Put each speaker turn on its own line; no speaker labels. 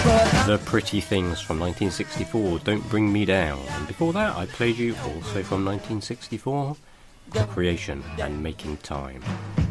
The Pretty Things from 1964, Don't Bring Me Down. And before that, I played you also from 1964, The Creation and Making Time.